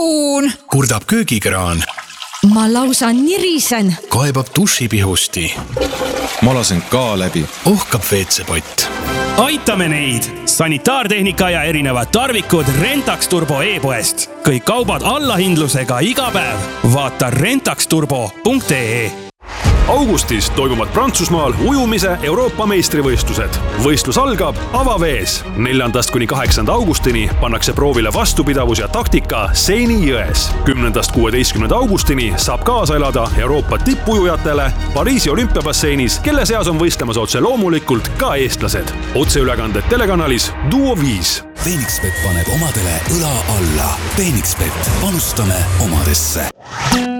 Tuun! Kurdab köögikraan. Ma lausa nirisen. Kaebab dušipihusti. Ma lasen ka läbi. Ohkab WC-pott. Aitame neid! Sanitaartehnika ja erinevad tarvikud Rentax Turbo e-poest. Kõik kaubad allahindlusega iga päev. Vaata rentaxturbo.ee. Augustis toimuvad Prantsusmaal ujumise Euroopa meistrivõistlused. Võistlus algab avavees. 4.–8. augustini pannakse proovile vastupidavus ja taktika Seini jões. 10.–16. augustini saab kaasa elada Euroopa tippujujatele Pariisi olümpiabasseinis, kelle seas on võistlemas otse loomulikult ka eestlased. Otseülekanded telekanalis Duo 5. Phoenixbet paneb omadele õla alla. Phoenixbet, panustame omadesse.